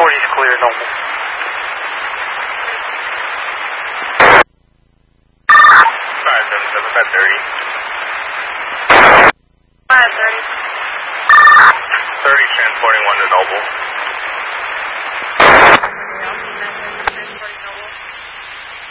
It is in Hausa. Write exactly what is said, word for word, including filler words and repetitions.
forty's clear, Noble. five seven seven, five thirty. five thirty. thirty transporting one to Noble.